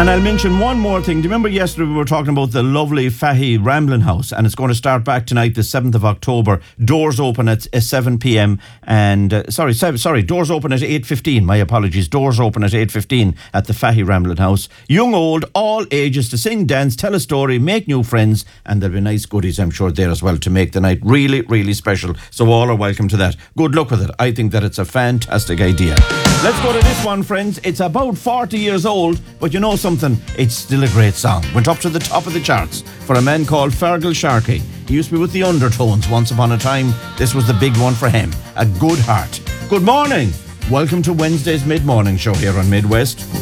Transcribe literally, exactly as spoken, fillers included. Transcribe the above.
And I'll mention one more thing. Do you remember yesterday we were talking about the lovely Fahy Ramblin' House, and it's going to start back tonight, the seventh of October. Doors open at seven p.m. and uh, sorry, seven, sorry, doors open at eight fifteen. My apologies. Doors open at eight fifteen at the Fahy Ramblin' House. Young, old, all ages to sing, dance, tell a story, make new friends, and there'll be nice goodies, I'm sure, there as well to make the night really, really special. So all are welcome to that. Good luck with it. I think that it's a fantastic idea. Let's go to this one, friends. It's about forty years old, but you know something? It's still a great song. Went up to the top of the charts for a man called Fergal Sharkey. He used to be with the Undertones once upon a time. This was the big one for him. A Good Heart. Good morning. Welcome to Wednesday's mid-morning show here on Midwest.